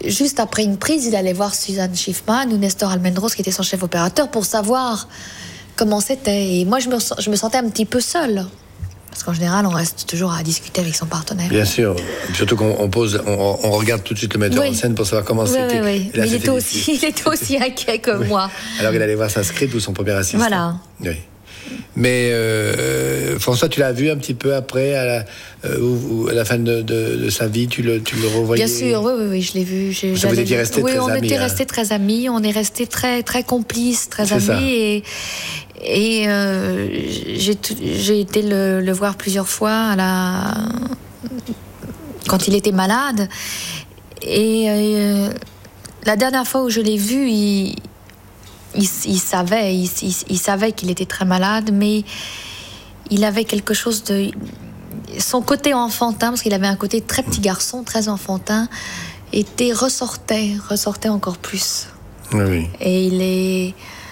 juste après une prise, il allait voir Suzanne Schiffman ou Nestor Almendros, qui était son chef opérateur, pour savoir comment c'était. Et moi, je me sentais un petit peu seule. Parce qu'en général, on reste toujours à discuter avec son partenaire. Bien sûr. Surtout qu'on on regarde tout de suite le metteur en scène pour savoir comment c'était. Oui. Là, mais il était aussi inquiet que moi. Alors qu'il allait voir sa script ou son premier assistant. Voilà. Oui. Mais François, tu l'as vu un petit peu après, à la fin de sa vie, tu le revoyais? Bien sûr, oui, je l'ai vu. Vous étiez restés très amis. Oui, on était restés très amis, on est restés très, très complices, très amis. Et j'ai été le voir plusieurs fois quand il était malade. Et la dernière fois où je l'ai vu, il savait qu'il était très malade, mais il avait quelque chose de... Son côté enfantin, parce qu'il avait un côté très petit garçon, très enfantin, ressortait encore plus. Oui. Et il est...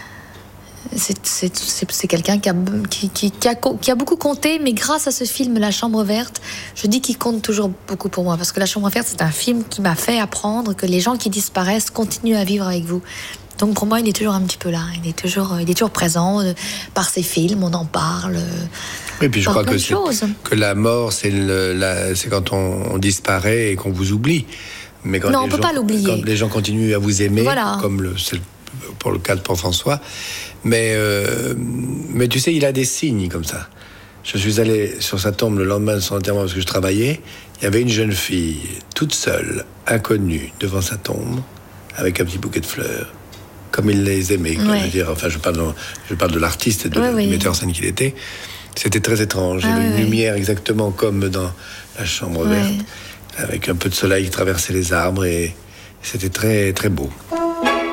C'est quelqu'un qui a beaucoup compté, mais grâce à ce film La Chambre Verte, je dis qu'il compte toujours beaucoup pour moi, parce que La Chambre Verte, c'est un film qui m'a fait apprendre que les gens qui disparaissent continuent à vivre avec vous. Donc pour moi, il est toujours un petit peu là, il est toujours présent par ses films, on en parle. Oui, puis je crois que la mort, c'est quand on disparaît et qu'on vous oublie. Mais quand on peut pas l'oublier. Quand les gens continuent à vous aimer, comme c'est pour le cas de Paul François. Mais tu sais, il a des signes comme ça. Je suis allé sur sa tombe le lendemain de son enterrement parce que je travaillais. Il y avait une jeune fille, toute seule, inconnue, devant sa tombe, avec un petit bouquet de fleurs, comme il les aimait. Je veux dire, enfin, je parle de l'artiste et du metteur en scène qu'il était. C'était très étrange. Il y avait une lumière exactement comme dans La Chambre Verte, avec un peu de soleil qui traversait les arbres, et c'était très, très beau.